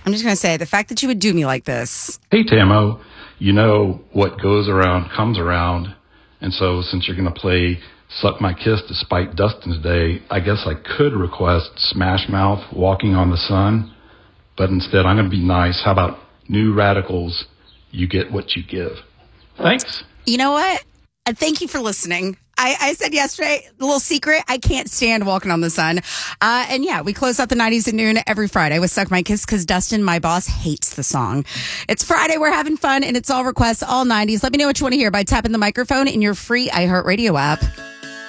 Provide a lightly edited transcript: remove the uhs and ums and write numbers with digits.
I'm just going to say, the fact that you would do me like this. Hey, Tamo, you know what goes around comes around. And so since you're going to play Suck My Kiss despite Dustin's Day, I guess I could request Smash Mouth, Walking on the Sun. But instead, I'm going to be nice. How about New Radicals, You Get What You Give? Thanks. You know what? Thank you for listening. I said yesterday, the little secret, I can't stand Walking on the Sun. And yeah, we close out the 90s at noon every Friday with Suck My Kiss because Dustin, my boss, hates the song. It's Friday, we're having fun, and it's all requests, all 90s. Let me know what you want to hear by tapping the microphone in your free iHeartRadio app.